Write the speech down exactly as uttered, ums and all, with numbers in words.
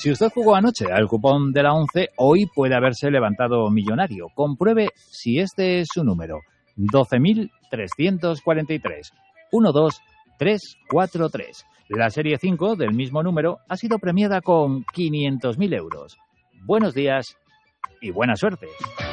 Si usted jugó anoche al cupón de la once, hoy puede haberse levantado millonario. Compruebe si este es su número. doce mil trescientos cuarenta y tres, uno dos tres cuatro tres. La serie cinco del mismo número ha sido premiada con quinientos mil euros. Buenos días y buena suerte.